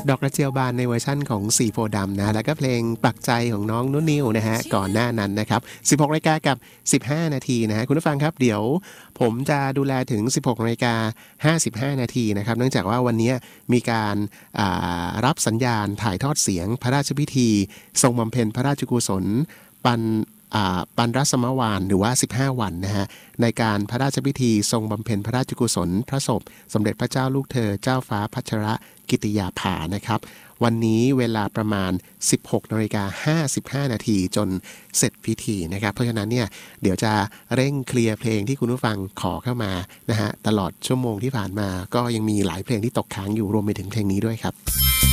ดอกกระเจียวบานในเวอร์ชั่นของสีโพธิ์ดำนะแล้วก็เพลงปักใจของน้องนุ่นนิวนะฮะก่อนหน้านั้นนะครับ 16 นาฬิกากับ 15 นาทีนะฮะคุณผู้ฟังครับเดี๋ยวผมจะดูแลถึง 16 นาฬิกา 55 นาทีนะครับเนื่องจากว่าวันนี้มีการรับสัญญาณถ่ายทอดเสียงพระราชพิธีทรงบำเพ็ญพระราชกุศลปันรัศมวานหรือว่า15 วันนะฮะในการพระราชพิธีทรงบำเพ็ญพระราชกุศลพระศพสมเด็จพระเจ้าลูกเธอเจ้าฟ้าพัชรกิติยาภานะครับวันนี้เวลาประมาณ 16 นาฬิกา 55 นาทีจนเสร็จพิธีนะครับเพราะฉะนั้นเนี่ยเดี๋ยวจะเร่งเคลียร์เพลงที่คุณผู้ฟังขอเข้ามานะฮะตลอดชั่วโมงที่ผ่านมาก็ยังมีหลายเพลงที่ตกค้างอยู่รวมไปถึงเพลงนี้ด้วยครับ